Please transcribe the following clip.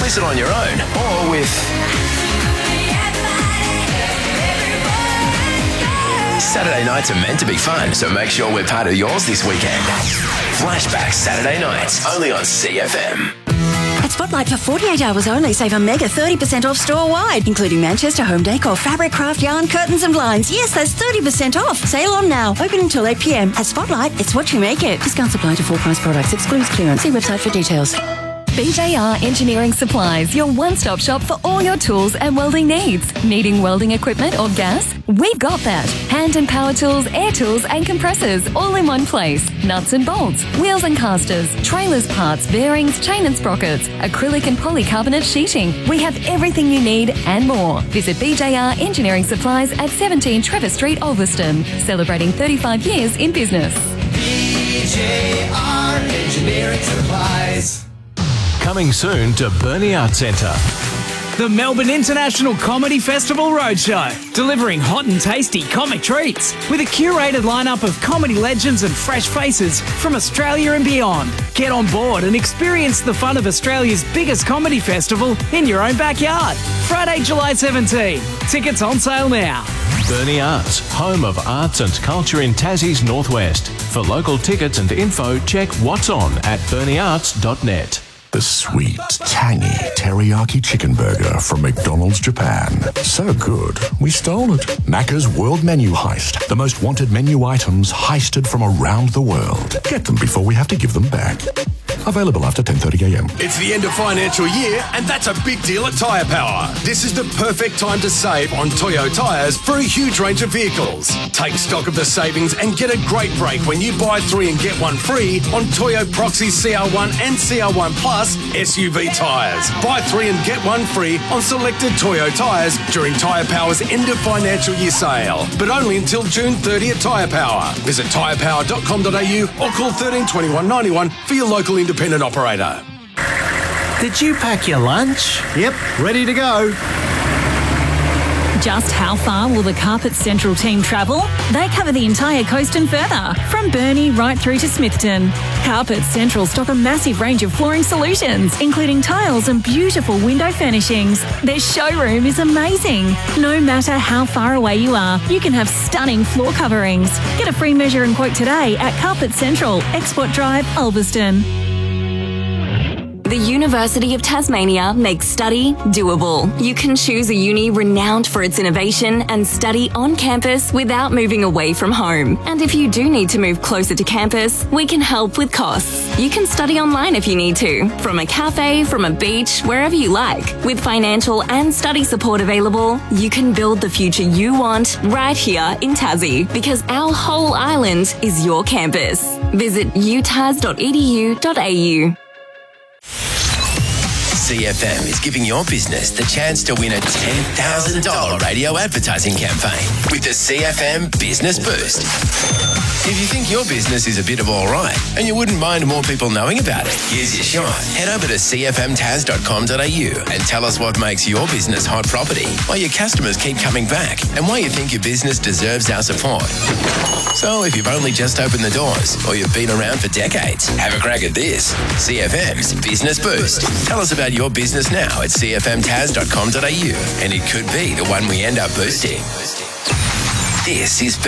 Listen on your own or with Saturday nights are meant to be fun, so make sure we're part of yours this weekend. Flashback Saturday nights, only on CFM. At Spotlight for 48 hours only, save a mega 30% off store-wide, including Manchester home decor, fabric, craft, yarn, curtains and blinds. Yes, that's 30% off. Sale on now. Open until 8 p.m. At Spotlight, it's what you make it. Discounts apply to full price products. Excludes clearance. See website for details. BJR Engineering Supplies, your one-stop shop for all your tools and welding needs. Needing welding equipment or gas? We've got that. Hand and power tools, air tools and compressors all in one place. Nuts and bolts, wheels and casters, trailers parts, bearings, chain and sprockets, acrylic and polycarbonate sheeting. We have everything you need and more. Visit BJR Engineering Supplies at 17 Trevor Street, Ulverston. Celebrating 35 years in business. BJR Engineering Supplies. Coming soon to Burnie Arts Centre. The Melbourne International Comedy Festival Roadshow, delivering hot and tasty comic treats with a curated lineup of comedy legends and fresh faces from Australia and beyond. Get on board and experience the fun of Australia's biggest comedy festival in your own backyard. Friday, July 17. Tickets on sale now. Burnie Arts, home of arts and culture in Tassie's Northwest. For local tickets and info, check what's on at burniearts.net. The sweet, tangy teriyaki chicken burger from McDonald's Japan. So good, we stole it. Macca's World Menu Heist. The most wanted menu items heisted from around the world. Get them before we have to give them back. Available after 10:30 a.m. It's the end of financial year, and that's a big deal at Tyre Power. This is the perfect time to save on Toyo tyres for a huge range of vehicles. Take stock of the savings and get a great break when you buy 3 and get 1 free on Toyo Proxy CR1 and CR1 Plus SUV tyres. Buy 3 and get 1 free on selected Toyo tyres during Tyre Power's end of financial year sale, but only until June 30 at Tyre Power. Visit tyrepower.com.au or call 13 21 91 for your local independent operator. Did you pack your lunch? Yep, ready to go. Just how far will the Carpet Central team travel? They cover the entire coast and further, from Burnie right through to Smithton. Carpet Central stock a massive range of flooring solutions, including tiles and beautiful window furnishings. Their showroom is amazing. No matter how far away you are, you can have stunning floor coverings. Get a free measure and quote today at Carpet Central, Export Drive, Ulverston. The University of Tasmania makes study doable. You can choose a uni renowned for its innovation and study on campus without moving away from home. And if you do need to move closer to campus, we can help with costs. You can study online if you need to, from a cafe, from a beach, wherever you like. With financial and study support available, you can build the future you want right here in Tassie, because our whole island is your campus. Visit utas.edu.au. CFM is giving your business the chance to win a $10,000 radio advertising campaign with the CFM Business Boost. If you think your business is a bit of all right and you wouldn't mind more people knowing about it, here's your shot. Head over to cfmtas.com.au and tell us what makes your business hot property, why your customers keep coming back, and why you think your business deserves our support. So if you've only just opened the doors or you've been around for decades, have a crack at this. CFM's Business Boost. Tell us about your business now at cfmtas.com.au, and it could be the one we end up boosting. This is